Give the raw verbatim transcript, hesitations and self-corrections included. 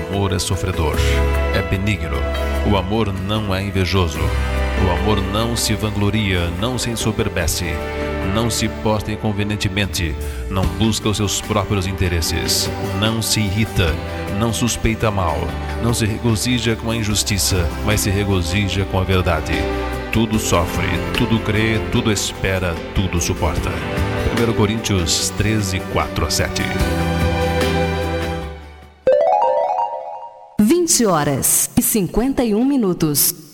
amor é sofredor, é benigno. O amor não é invejoso. O amor não se vangloria, não se ensoberbece, não se porta inconvenientemente, não busca os seus próprios interesses, não se irrita, não suspeita mal, não se regozija com a injustiça, mas se regozija com a verdade. Tudo sofre, tudo crê, tudo espera, tudo suporta. primeira Coríntios treze, quatro a sete. vinte horas e cinquenta e um minutos.